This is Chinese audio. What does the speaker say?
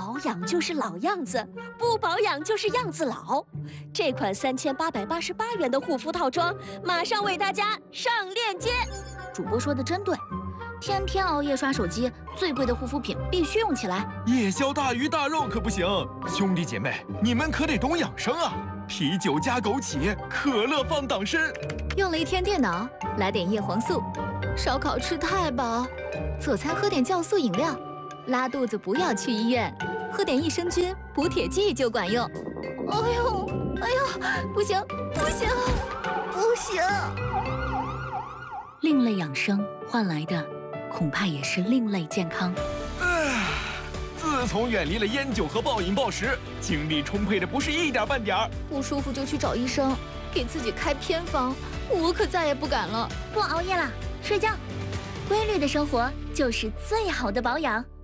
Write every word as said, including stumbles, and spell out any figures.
保养就是老样子，不保养就是样子老。这款三千八百八十八元的护肤套装，马上为大家上链接。 主播说的真对，天天熬夜刷手机，最贵的护肤品必须用起来。 夜宵大鱼大肉可不行，兄弟姐妹，你们可得懂养生啊！啤酒加枸杞，可乐放党参。 用了一天电脑，来点叶黄素。烧烤吃太饱，做餐喝点酵素饮料。拉肚子不要去医院，喝点益生菌补铁剂就管用。哎呦，哎呦，不行，不行，不行！另类养生换来的，恐怕也是另类健康。 唉，自从远离了烟酒和暴饮暴食，精力充沛的不是一点半点儿。 不舒服就去找医生，给自己开偏方，我可再也不敢了。 不熬夜了，睡觉，规律的生活就是最好的保养。